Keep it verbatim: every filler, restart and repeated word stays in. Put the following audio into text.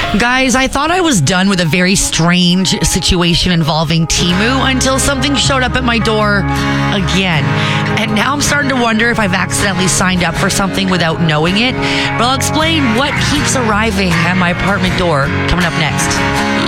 Guys, I thought I was done with a very strange situation involving Temu until something showed up at my door again. And now I'm starting to wonder if I've accidentally signed up for something without knowing it. But I'll explain what keeps arriving at my apartment door coming up next.